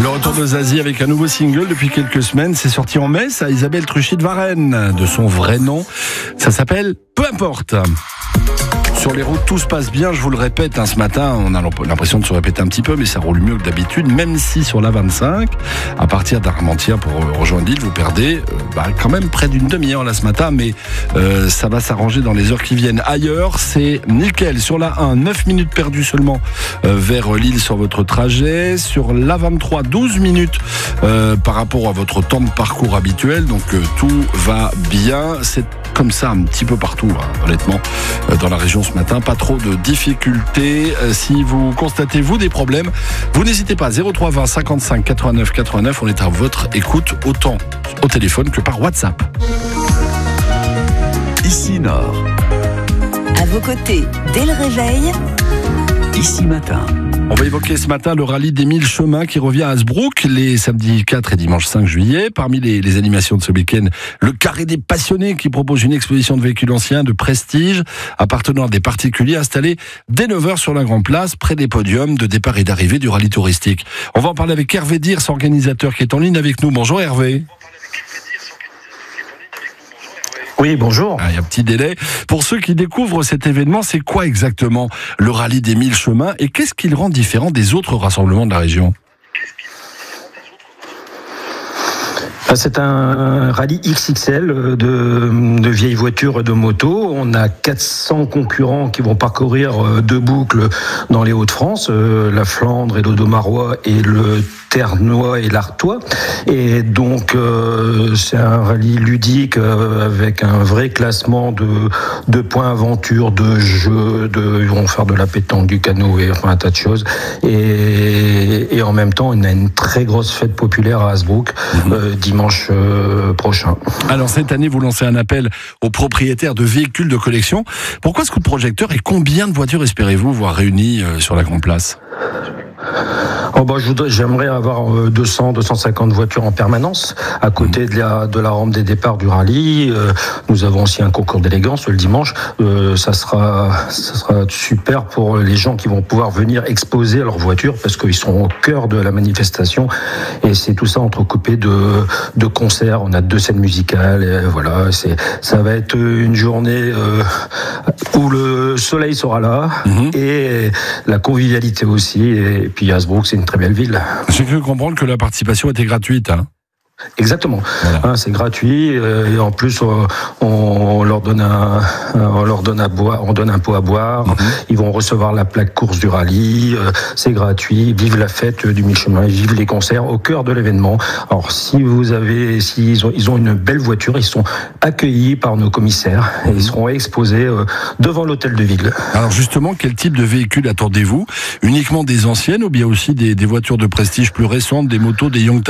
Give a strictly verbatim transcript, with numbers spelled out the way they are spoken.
Le retour de Zazie avec un nouveau single depuis quelques semaines. C'est sorti en mai, à Isabelle Truchy de Varennes, de son vrai nom. Ça s'appelle Peu importe. Sur les routes, tout se passe bien, je vous le répète, hein, ce matin, on a l'impression de se répéter un petit peu, mais ça roule mieux que d'habitude, même si sur la vingt-cinq, à partir d'Armentières pour euh, rejoindre l'île, vous perdez euh, bah, quand même près d'une demi-heure là ce matin, mais euh, ça va s'arranger dans les heures qui viennent. Ailleurs, c'est nickel. Sur la un, neuf minutes perdues seulement euh, vers l'île sur votre trajet. Sur la vingt-trois, douze minutes euh, par rapport à votre temps de parcours habituel, donc euh, tout va bien. C'est comme ça un petit peu partout, hein, honnêtement, euh, dans la région ce matin. Pas trop de difficultés. Euh, si vous constatez, vous, des problèmes, vous n'hésitez pas. zéro trois vingt cinquante-cinq quatre-vingt-neuf quatre-vingt-neuf. On est à votre écoute, autant au téléphone que par WhatsApp. Ici Nord. À vos côtés, dès le réveil. Ici Matin. On va évoquer ce matin le rallye des mille chemins qui revient à Hasbrook les samedis quatre et dimanche cinq juillet. Parmi les, les animations de ce week-end, le Carré des Passionnés qui propose une exposition de véhicules anciens de prestige appartenant à des particuliers installés dès neuf heures sur la Grande Place, près des podiums de départ et d'arrivée du rallye touristique. On va en parler avec Hervé Diers, organisateur, qui est en ligne avec nous. Bonjour Hervé. Oui, bonjour. Ah, il y a un petit délai. Pour ceux qui découvrent cet événement, c'est quoi exactement le rallye des mille chemins et qu'est-ce qui le rend différent des autres rassemblements de la région ? C'est un rallye X X L de, de vieilles voitures et de motos. On a quatre cents concurrents qui vont parcourir deux boucles dans les Hauts-de-France, la Flandre et l'Audomarois et le Ternois et l'Artois. Et donc, euh, c'est un rallye ludique euh, avec un vrai classement de, de points aventure, de jeux, de, ils vont faire de la pétanque, du canoë, enfin un tas de choses. Et, et en même temps, on a une très grosse fête populaire à Hasbrook, mmh. euh, dimanche euh, prochain. Alors, cette année, vous lancez un appel aux propriétaires de véhicules de collection. Pourquoi ce coup de projecteur et combien de voitures espérez-vous voir réunies euh, sur la Grande Place ? Oh bah, je voudrais, j'aimerais avoir deux cents, deux cent cinquante voitures en permanence à côté de la, de la rampe des départs du rallye. Euh, nous avons aussi un concours d'élégance le dimanche. Euh, ça sera, ça sera super pour les gens qui vont pouvoir venir exposer leurs voitures parce qu'ils sont au cœur de la manifestation. Et c'est tout ça entrecoupé de, de concerts. On a deux scènes musicales. Et voilà, c'est, ça va être une journée euh, où le soleil sera là mmh. et la convivialité aussi. Et puis Hasbrook, c'est une très belle ville. J'ai cru comprendre que la participation était gratuite. Hein. Exactement, voilà. hein, c'est gratuit et en plus on, on leur donne un, on leur donne à boire, on donne un pot à boire. Mm-hmm. Ils vont recevoir la plaque course du rallye. C'est gratuit. Vive la fête du mille chemins, vive les concerts au cœur de l'événement. Alors si vous avez, si ils ont, ils ont une belle voiture, ils sont accueillis par nos commissaires et ils seront exposés devant l'hôtel de ville. Alors justement, quel type de véhicule attendez-vous ? Uniquement des anciennes ou bien aussi des, des voitures de prestige plus récentes, des motos, des Young